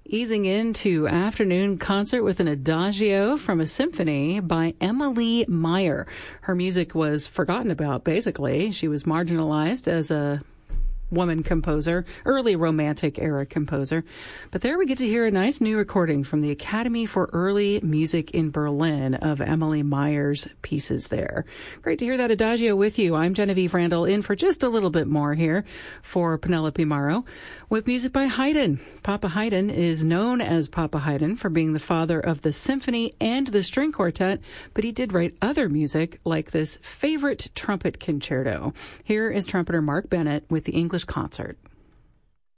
Easing into afternoon concert with an adagio from a symphony by Emily Meyer. Her music was forgotten about, basically. She was marginalized as a woman composer, early Romantic era composer. But there we get to hear a nice new recording from the Academy for Early Music in Berlin of Emily Meyer's pieces there. Great to hear that adagio with you. I'm Genevieve Randall, in for just a little bit more here for Penelope Morrow with music by Haydn. Papa Haydn is known as Papa Haydn for being the father of the symphony and the string quartet, but he did write other music like this favorite trumpet concerto. Here is trumpeter Mark Bennett with the English Concert.